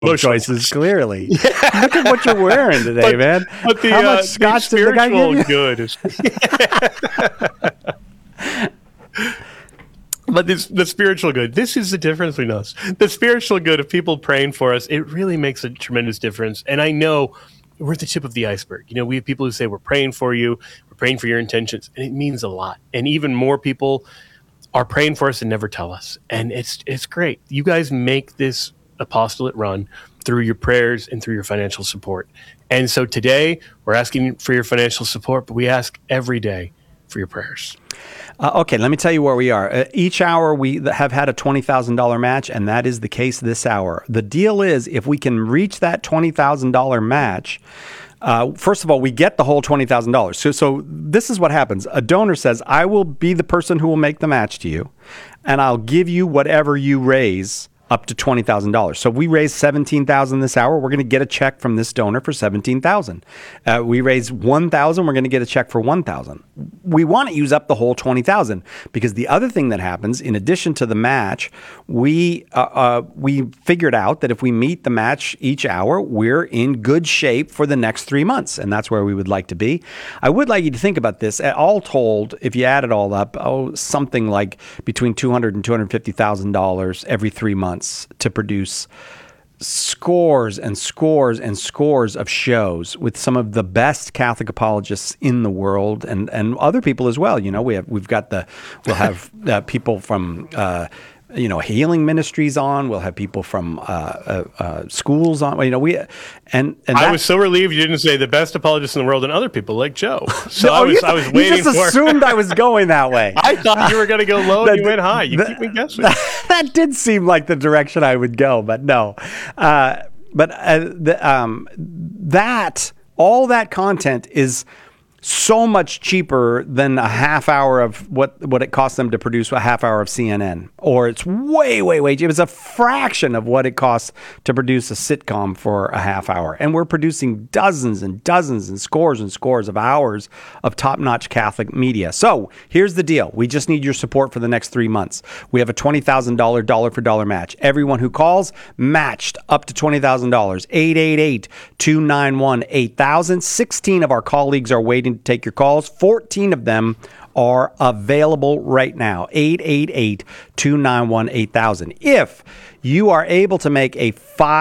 choices, clearly. Look at what you're wearing today, man. But How much scotch did the guy give you? Good is But the spiritual good, this is the difference between us. The spiritual good of people praying for us, it really makes a tremendous difference. And I know we're at the tip of the iceberg. We have people who say, we're praying for you, we're praying for your intentions, and it means a lot. And even more people are praying for us and never tell us. And it's great. You guys make this apostolate run through your prayers and through your financial support. And so today, we're asking for your financial support, but we ask every day for your prayers. Okay, let me tell you where we are. Each hour we have had a $20,000 match, and that is the case this hour. The deal is, if we can reach that $20,000 match, first of all, we get the whole $20,000. So this is what happens. A donor says, I will be the person who will make the match to you, and I'll give you whatever you raise up to $20,000. So we raised $17,000 this hour. We're going to get a check from this donor for $17,000. We raised $1,000. We're going to get a check for $1,000. We want to use up the whole $20,000 because the other thing that happens, in addition to the match, we figured out that if we meet the match each hour, we're in good shape for the next 3 months, and that's where we would like to be. I would like you to think about this. All told, if you add it all up, something like between $200,000 and $250,000 every 3 months to produce scores and scores and scores of shows with some of the best Catholic apologists in the world, and other people as well. We'll have people from healing ministries on. We'll have people from schools on. I was so relieved you didn't say the best apologists in the world and other people like Joe. So I was waiting. You just assumed I was going that way. I thought you were going to go low and you went high. You keep me guessing. That did seem like the direction I would go, but no. All that content is so much cheaper than a half hour of what it costs them to produce a half hour of CNN. Or it's way, way, way cheaper. It's a fraction of what it costs to produce a sitcom for a half hour. And we're producing dozens and dozens and scores of hours of top-notch Catholic media. So here's the deal. We just need your support for the next 3 months. We have a $20,000 dollar-for-dollar match. Everyone who calls, matched up to $20,000. 888-291-8000. 16 of our colleagues are waiting to take your calls. 14 of them are available right now. 888-291-8000. If you are able to make a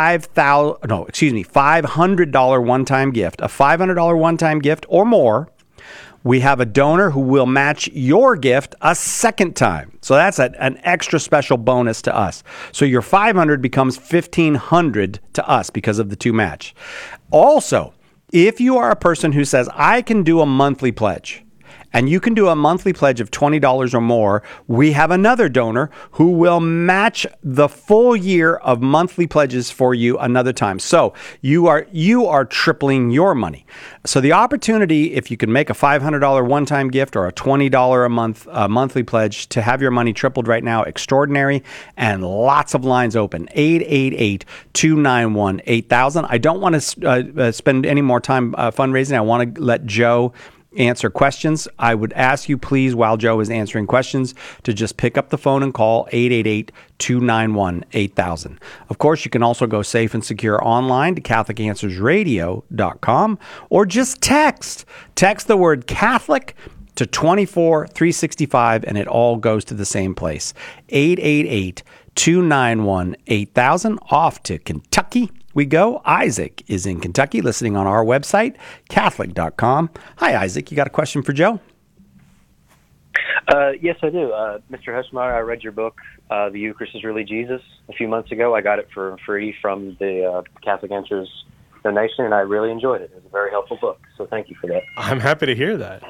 $500 one-time gift, a $500 one-time gift or more, we have a donor who will match your gift a second time. So that's an extra special bonus to us. So your $500 becomes $1,500 to us because of the two match. Also, if you are a person who says, I can do a monthly pledge, and you can do a monthly pledge of $20 or more, we have another donor who will match the full year of monthly pledges for you another time. So you are tripling your money. So the opportunity, if you can make a $500 one-time gift or a $20 a month monthly pledge to have your money tripled right now, extraordinary, and lots of lines open. 888-291-8000. I don't want to spend any more time fundraising. I want to let Joe answer questions. I would ask you, please, while Joe is answering questions, to just pick up the phone and call 888-291-8000. Of course, you can also go safe and secure online to CatholicAnswersRadio.com or just text the word Catholic to 24365 and it all goes to the same place. 888-291-8000. Off to Kentucky we go. Isaac is in Kentucky listening on our website, Catholic.com. Hi, Isaac. You got a question for Joe? Yes, I do. Mr. Hushmeyer, I read your book, The Eucharist is Really Jesus, a few months ago. I got it for free from the Catholic Answers donation, and I really enjoyed it. It was a very helpful book, so thank you for that. I'm happy to hear that.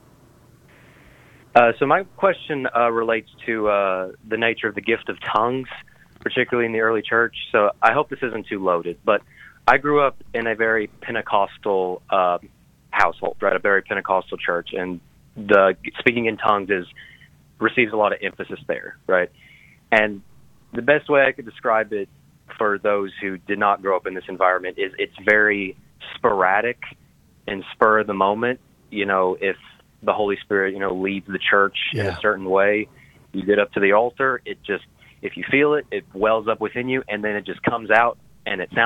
So my question relates to the nature of the gift of tongues, particularly in the early church. So I hope this isn't too loaded, but I grew up in a very Pentecostal household, right? A very Pentecostal church, and the speaking in tongues receives a lot of emphasis there, right? And the best way I could describe it for those who did not grow up in this environment is it's very sporadic and spur of the moment. You know, if the Holy Spirit, leads the church in a certain way, you get up to the altar, if you feel it, it wells up within you, and then it just comes out, and it sounds